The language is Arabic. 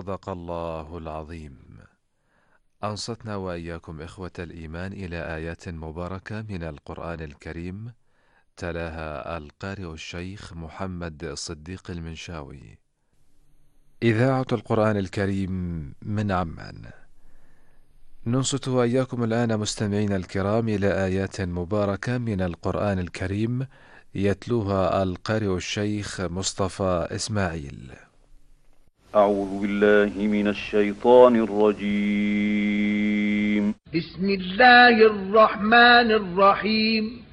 صدق الله العظيم. أنصتنا وإياكم إخوة الإيمان إلى آيات مباركة من القرآن الكريم، تلاها القارئ الشيخ محمد صديق المنشاوي. إذاعة القرآن الكريم من عمان. ننصت وإياكم الآن مستمعين الكرام إلى آيات مباركة من القرآن الكريم، يتلوها القارئ الشيخ مصطفى إسماعيل. أعوذ بالله من الشيطان الرجيم. بسم الله الرحمن الرحيم.